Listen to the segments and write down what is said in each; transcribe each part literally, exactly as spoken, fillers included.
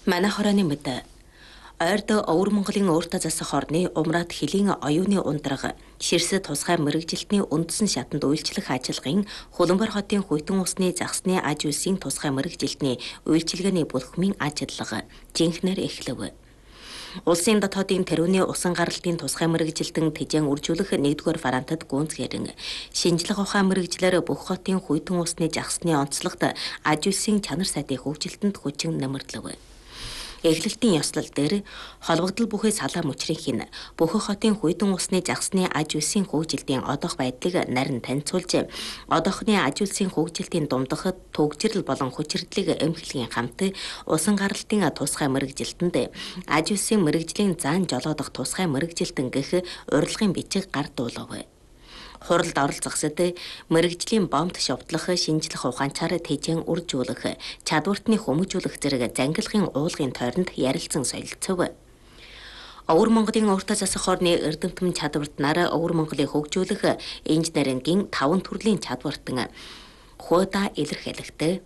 Манай хорооны мэд ойрд Өвөр Монголын өөртөө засах орны умраад хөлийн оюуны ундраг ширсэд тусгай мэрэгжилтний үндсэн шатанд үйлчлэх ажиллагын Хуланбар хотын Хүйтэн усны загсны аж үйлсийн тусгай мэрэгжилтний үйлчилгээний бүлхмийн ажиллага жинхнэр эхлэв. Улсын дотоодын тэрүүний усан гаралтын тусгай мэрэгжилтэн тэжээн үржүүлэх нэгдүгээр варантад гүнзгэрэн шинжлэх ухаан мэрэгжлэр бүх хотын Хүйтэн усны загсны онцлогт аж үйлсийн чанар сайтын хөгжилтөнд хүчин нэмэрлэв. Эхлэлтийн ёслол дээр холбогдол бүхий салаа мөчрийн хин бүх хотын Хүйтэн усны загсны аж үйлсийн хөгжилтийн одоох байдлыг нарийн танилцуулж, одоохны аж үйлсийн хөгжилтийн дундах төгжрөл болон хүчирдлийг эмхлэхийн хамт усан гаралтын тусгай мэрэгжилтэнд аж үйлсийн мэрэгжлийн заан жолоодох тусгай мэрэгжилтэн гэх урилгын бичиг гардуулав. Хуралд оролцохсод мэрэгжлийн бомбд шовдлох шинжлэх ухаанчаар тэжээн үржүүлэх, чадвартны хүмүүжүүлэх зэрэг зангилгын уулгын тойронд ярилцсан солилцов. Өвөр Монголын өөртөө засах орны эрдэмтэн чадвартнаар Өвөр Монголыг хөгжүүлэх инженерингийн таван төрлийн чадвартан хуудаа илэрхийлэхтэй.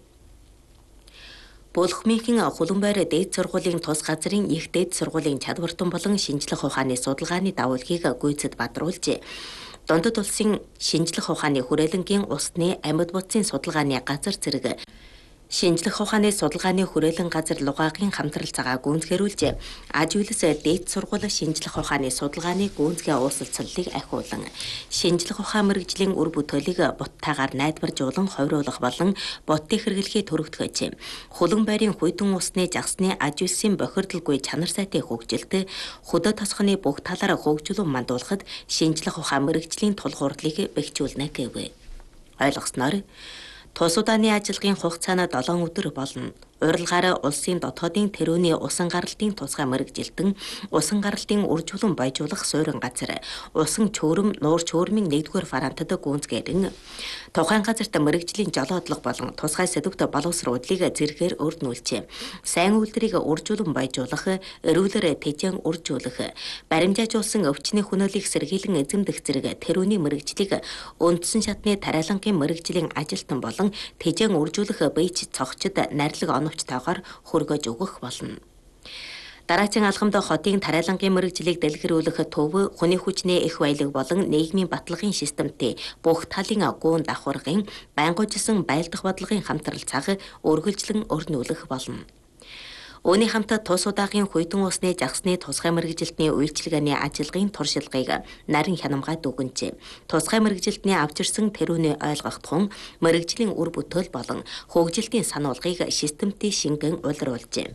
Бүлхмийнхэн Хуланбар дээд сургуулийн тус газрын их дээд сургуулийн чадвартан болон шинжлэх ухааны судалгааны давуулгийг гүйцэд бадруулж, Дундад улсын шинжлэх ухааны хүрээлэнгийн усны амьд бодисын судалгааны газар зэрэг шинжлэх ухааны судалгааны хүрээлэн газар лугаагийн хамтрал цагаа гүйцэтгэрүүлж, аж үйлс дээд сургууль шинжлэх ухааны судалгааны гүйцэтгэх уулзалтыг ахиулан, шинжлэх ухаан мэрэгжлийн үр бүтээлийг буттайгаар найдваржуулан хойруулах болон боттыг хэрэглэхийг төрөгдгөж, Хуланбарын Хүйтэн усны загсны аж үйлсийн бохирдолгүй чанар сайтын хөгжилт, хөдөө тосгоны бүх талаар хөгжүүлэн мандуулахад шинжлэх ухаан мэрэгжлийн тулгуурлыг бэхжүүлнэ гэв. Ойлгосноор тус удааны ажиллагааны хугацааны долоон өдөр болно. Урилгаараа улсын дотоодын тэрүүний усан гаралтын тусгай мэрэгжилтэн, усан гаралтын үржүүлэн баяжуулах суурин газар, усан чөөрөм нуур чөөрмийн нэгдүгээр варантад гүнзгэрэн тухайн газарт мэрэгжлийн жолоодлого болон тусгай сэдвт боловсруулыг зэргээр өрнүүлж, сайн үйлдвэрийг үржүүлэн баяжуулах, эрүүлэр тэжээн үржүүлэх, баримжаажуулсан өвчний хөнөөлийг сэргийлэн эзэмдэх зэрэг тэрүүний мэрэгжлийг үндсэн шатны тариалангийн мэрэгжлийн ажилтан болон тэжээн үржүүлэх бийч цогчд нарилга оновчтойгоор хөргөж өгөх болно. Дараагийн алхамд хотын тариалангийн мэрэгжлийг дэлгэрүүлэх төв, хүний хүчний их баялаг болон нийгмийн баталгын системтэй бүх талын гүн давхаргын байнгуужсан байлдах бодлогын хамтрал цаг өргөлжлөн өрнүүлэх болно. Үүний хамт тус удаагийн Хүйтэн усны загсны тусгай мэрэгжилтний үйлчилгээний ажиллагааны туршилгыг нарийн хянамгай дүгнэж, тусгай мэрэгжилтний авчирсан тэрүүний ойлгох тун мэрэгжлийн үр бүтээл болон хөгжилтийн сануулгыг системтэй шингэн улируулж,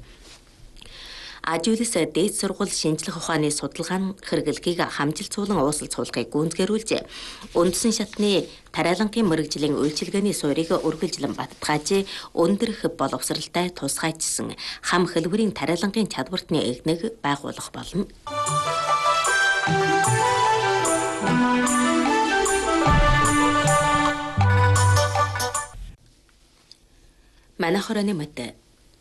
аж үйлс дээд сургууль шинжлэх ухааны судалгааны хэрэглэхийг хамжилцуулан уулзалтыг гүйцэтгэрүүлж, үндсэн шатны тариалангийн мэрэгжлийн үйлчилгээний суурийг үргэлжлэн баттгааж, өндөрх боловсралтай тусгайчсан хам хэлбэрийн тариалангийн чадвартны эгнэг байгуулах болно. Манай хорооны мэд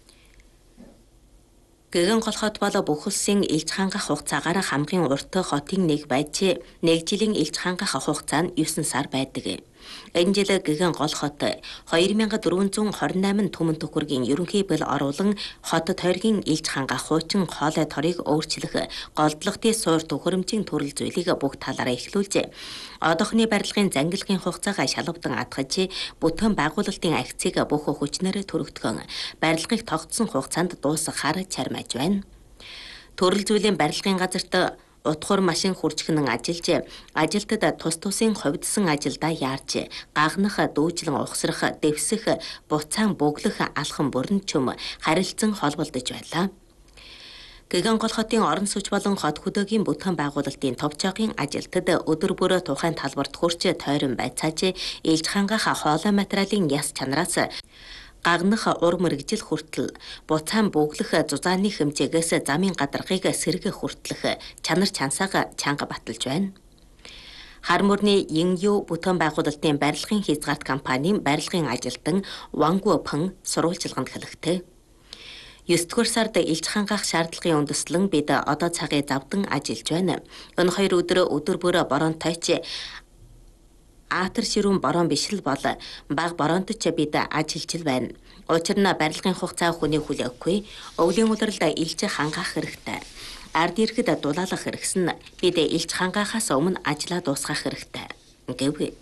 Гэгэн гол хот бол бүх улсын элч хангах хугацаагаар хамгийн урт хотын нэг байж, нэг жилийн элч хангах хугацаа нь девять сар байдаг. Энэ жил Гэгэн гол хот two thousand four hundred twenty-eight түмэн төхөргийн ерөнхий бэл оруулан хот тойргийн элч хангах хуучин хоолой торыг өөрчлөх, голдлогтын суур төхөөрөмжийн төрөл зүйлийг бүх талаараа эхлүүлж, одоохны барилгын зангилгын хугацаагаа шалгавдан атгаж, бүтээн байгуулалтын акцийг бүх хүчнээр төрөгдгөн, барилгыг тогтсон хугацаанд дуусгахаар чармааж байна. Төрөл зүйлийн барилгын газарт утгуур машин хурцгнан ажиллаж, ажилтад тус тусын хувьдсан ажилдаа яарч, гагнах, дүүжлэн ухсрах, дэвсэх, буцаан бөглөх алхам бүрэн чөм харилцан холболдож байлаа. Гэгэн гол хотын орон сууч болон хот хөдөөгийн бүтээн байгуулалтын товчоогийн ажилтад өдөр бүр тухайн талбарт хурц тойрон байцааж, элч хангах хоолой материалын яс чанараас гагнах ур мэрэгжил хүртэл, буцаан бөглөх зузааны хэмжээгээс замын гадаргыг сэргэх хүртэлх чанар чансаага чанга баталж байна. Хар мөрний Янью бүтээн байгуулалтын барилгын хязгаарт компанийн барилгын ажилтан Ван Гуопэн сурвалжилганд хэлэхтэй. девятдугаар сард элч хангах шаардлагын үндэслэн бид одоо цагийг завдан ажиллаж байна. Энэ хоёр өдөр өдөр бүр борон тойч Аатар ширүүн борон биш л бол баг боронт ч бид ажиллаж байна. Учир нь барилгын хугацаа хүний хүлээхгүй, өвлийн улиралд илж хангаах хэрэгтэй. Ард ирэхэд дулаалах хэрэгсэн бид илж хангаахаас өмнө ажлаа дуусгах хэрэгтэй гэв.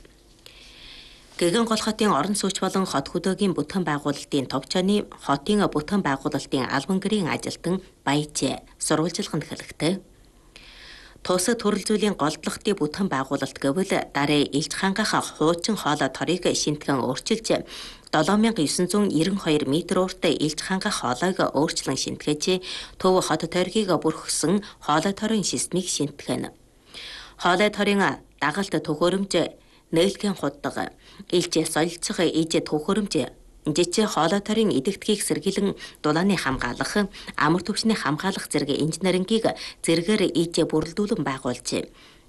Гэгэн гол хотын орон сууч болон хот хөдөөгийн бүтгэн байгуулалтын товчооны хотын бүтгэн байгуулалтын албан гэрийн ажилтан Баяж сурвалжилганд хэлэхдээ тусад төрөл зүйлийн голдлогтын бүтгэн байгуулалт гэвэл дараа илж хангаах хуучин хоолой торыг шинтгэн өөрчилж долоо мянга девин зуун найман хоёр метр ууртай илж хангаах хоолойг өөрчлөн шинтгэж төв хот тойргийг бүрхсэн хоолой торын системийг шинтгэн. Хоолой торын дагалт төхөөрөмж нээлтийн худдаг илж солилцох иж төхөөрөмж жижиг хоолой торын идэгдхийг сэргийлэн дулааны хамгаалах, амар түвшний хамгаалах зэрэг инженерингийг зэрэгээр иж бүрэлдүүлэн байгуулжээ.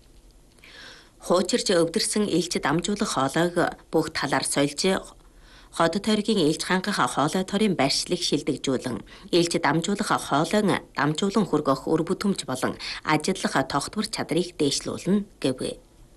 Хуучирч өвдөрсөн илж дамжуулах хоолойг бүх талаар сольж хот тойргийн илж хангаах хоолой торын байршлыг шилдэгжүүлэн, илж дамжуулах хоолойн дамжуулан хүргэх үр бүтэмж болон ажиллах тогтвор чадрыг дээшлүүлнэ гэв.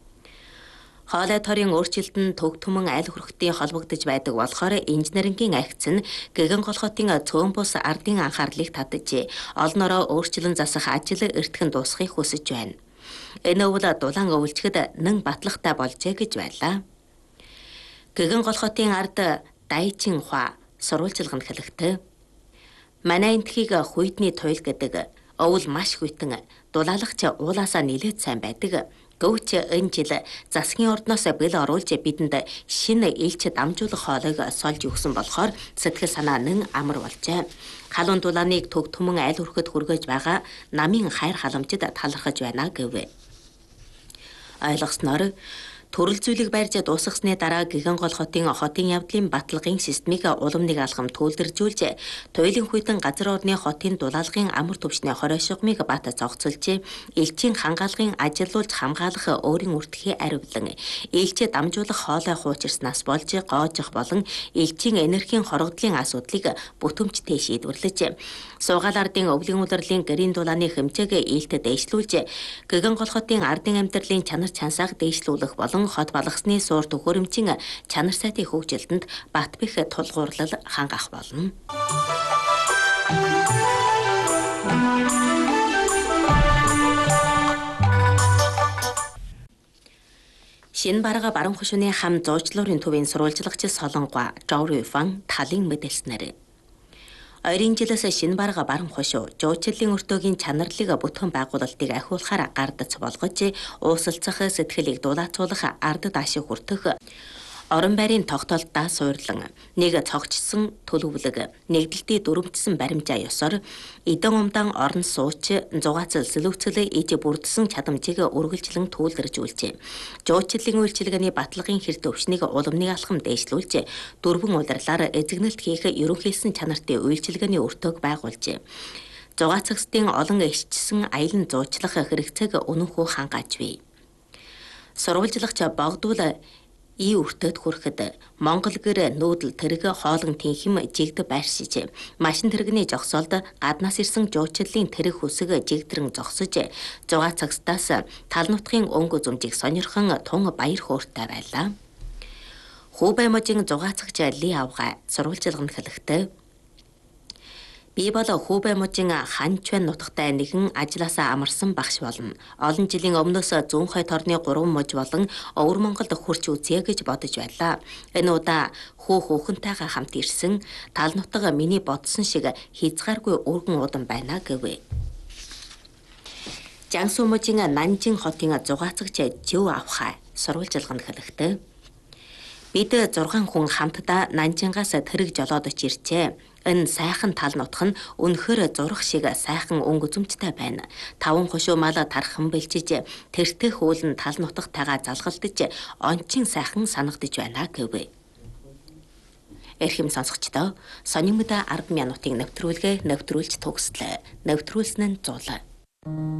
Хоолой торын өөрчлөлт нь төг түмэн айл хүрхтийн холбогдож байдаг болохоор инженерингийн агц нь гэгэн гол хотын цөөн бус ардын анхаарлыг татаж олон ороо өөрчлөн засах ажил эртхэн дуусгахыг хүсэж байна. Энэ өвөл дулаан өвлчгэд нэн батлагтай болжээ гэж байлаа. Гэгэн гол хотын ард Дайчин Хуа сурвалжилганд хэлэхдээ манай энтхийг хуйдны туйл гэдэг өвөл маш хүйтэн дулаалагч уулаасаа нилээд сайн байдаг. Гөвч энэ жил засгийн ордноос бэл оруулж бидэнд шинэ илч дамжуулах хоолойг сольж өгсөн болохоор сэтгэл санаа нэн амар болжээ. Халуун дулааныг төг түмэн айл хүрхэд хүргэж байгаа намын хайр халамжид талархаж байна гэв. Ойлгосноор төрөл зүйлийг барьж дуусгасны дараа гэгэн гол хотын хотын явдлын баталгын системийг улам нэг алхам төлөвлөжүүлж туйлын хүйтэн газар орны хотын дулаалгын амар түвшний хоройшгомыг бат зогцолж элчийн хангаалгын ажилуулж хамгаалах өөрийн үртгий аривлан элч дамжуулах хоолой хуучирснаас болж гоожих болон элчийн энергийн хорогдлын асуудлыг бүтэмжтэй шийдвэрлэж суугаал ардын өвлийн улирлын гэрийн дулааны хэмжээг ээлтэд дээшлүүлж гэгэн гол хотын ардын амьдралын чанар чансааг дээшлүүлэх болон хот балгасны суур төхөөрөмжийн чанар сайтын хөгжилтөнд бат бэх тулгуурлал хангах болно. Шинэ барага баруун хошууны хам зуучлуурын төвийн сурвалжлагч Солонгоо Жоври Фан талын мэдээлснээр ойрын жилээс шинэ барага баруун хошуу жуучлалын өртөөгийн чанарлыг бүтгэн байгуулалтыг ахиулахаар гардац болгож уусалцах сэтгэлийг дулаацуулах ард даашиг хүртэх орон байрын тогтоолтоо суурлан нэг цогцсон төлөвлөг нэгдэлтийн дөрвөлжсөн баримжаа ёсоор эдэн умдан орон сууч зугаацал сэлүүцэл иж бүрдсэн чадамжийг үргэлжлэн түүлдэржүүлжээ. Жуучлалын үйлчилгээний баталгын хэрд өвчнийг уламны алхам дээшлүүлж дөрвөн улирлаар эзэгнэлт хийх ерөнхийсэн чанартай үйлчилгээний өртөөг байгуулжээ. Зугаацагчдын олон ишчсэн аялан зуучлах хэрэгцээг өнөхөө хангааж бий. Сурвалжлагч богдвол и өртөөд хүрэхэд Монгол гэр нүүдэл тэрэг хоолон тэнхим жигд байршиж машин тэрэгний жогсоолд гаднаас ирсэн жуучлалын тэрэг хүсэг жигдрэн зогсож зугаа цагстаас тал нутгийн өнгө зүмжийг сонирхон тун баяр хөөртэй байлаа. Хубай можийн зугаа цагч Ли Авга сурвалжилганд хэлэхдээ би бол Хубай можийн ханчван нутагтай нэгэн ажилласаа амарсан багш болно. Олон жилийн өмнөөс зүүн хойд орны гурван муж болон Өвөр Монголд хурч үзье гэж бодож байлаа. Энэ удаа хүү хүүхэнтэйгээ хамт ирсэн тал нутаг миний бодсон шиг хязгааргүй өргөн удан байна гэв. Жансу можийн Нанжин хотын зугаацагч Жив Авха сурвалжилганд хэлэхдээ бид зургаан хүн хамтдаа Нанжингаас тэрэг жолоод очирчээ. Энэ сайхан тал нутх нь үнэхээр зурх шиг сайхан өнгө зүмжтэй байна. Таван хошуу мал тархан бэлчиж тэртэх үүлэн тал нутгатайгаа залгалдаж ончин сайхан санагдаж байна гэв. Эрхэм сонсогчдоо сонин мэдээ ард минутын нэвтрүүлгээ нэвтрүүлж төгслөө. Нэвтрүүлсэн нь зул.